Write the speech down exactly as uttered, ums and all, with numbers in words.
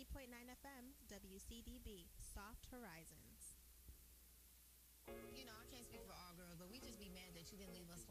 ninety point nine F M, W C D B, Soft Horizons. You know, I can't speak for all girls, but we just be mad that you didn't leave us